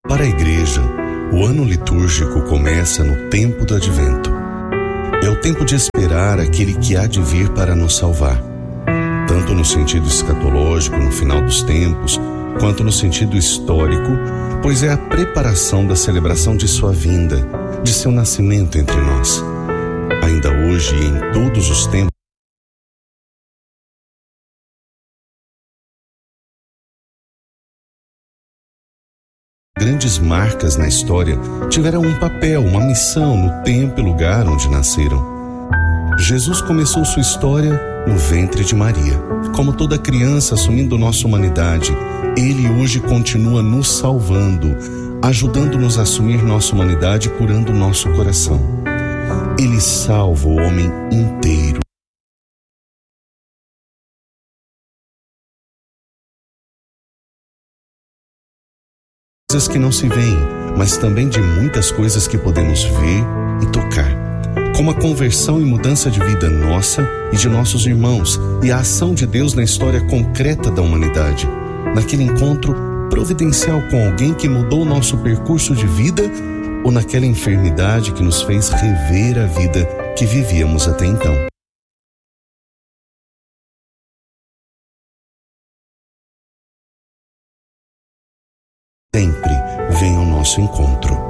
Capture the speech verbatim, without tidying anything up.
Para a Igreja, o ano litúrgico começa no tempo do Advento. É o tempo de esperar aquele que há de vir para nos salvar, tanto no sentido escatológico, no final dos tempos, quanto no sentido histórico, pois é a preparação da celebração de sua vinda, de seu nascimento entre nós. Ainda hoje e em todos os tempos, grandes marcas na história tiveram um papel, uma missão no tempo e lugar onde nasceram. Jesus começou sua história no ventre de Maria. Como toda criança assumindo nossa humanidade, Ele hoje continua nos salvando, ajudando-nos a assumir nossa humanidade, curando nosso coração. Ele salva o homem inteiro. Coisas que não se veem, mas também de muitas coisas que podemos ver e tocar, como a conversão e mudança de vida nossa e de nossos irmãos, e a ação de Deus na história concreta da humanidade, naquele encontro providencial com alguém que mudou o nosso percurso de vida, ou naquela enfermidade que nos fez rever a vida que vivíamos até então. Sempre vem ao nosso encontro.